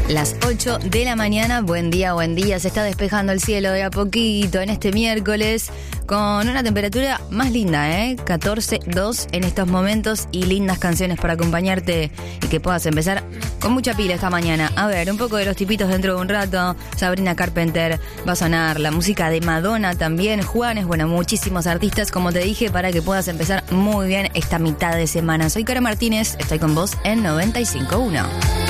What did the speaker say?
Las 8 de la mañana, buen día, se está despejando el cielo de a poquito en este miércoles con una temperatura más linda, 14,2 en estos momentos y lindas canciones para acompañarte y que puedas empezar con mucha pila esta mañana. A ver, un poco de Los Tipitos dentro de un rato, Sabrina Carpenter va a sonar, la música de Madonna también, Juanes, bueno, muchísimos artistas, como te dije, para que puedas empezar muy bien esta mitad de semana. Soy Cara Martínez, estoy con vos en 95.1.